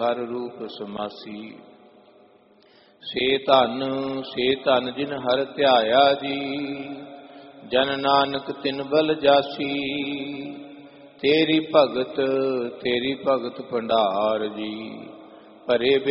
ਹਰ ਰੂਪ ਸਮਾਸੀ। ਸੇ ਧਨ ਜਿਨ ਹਰ ਧਿਆਇਆ ਜੀ, ਜਨ ਨਾਨਕ ਤਿਨ ਬਲ ਜਾਸੀ। ਤੇਰੀ ਭਗਤ ਭੰਡਾਰ ਜੀ, ਭਰੇ